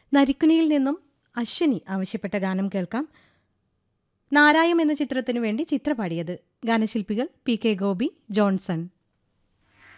നരിക്കുനിയിൽ നിന്നും അശ്വിനി ആവശ്യപ്പെട്ട ഗാനം കേൾക്കാം. നാരായം എന്ന ചിത്രത്തിനു വേണ്ടി ചിത്ര പാടിയത്. ഗാനശില്പികൾ പി കെ ഗോപി, ജോൺസൺ.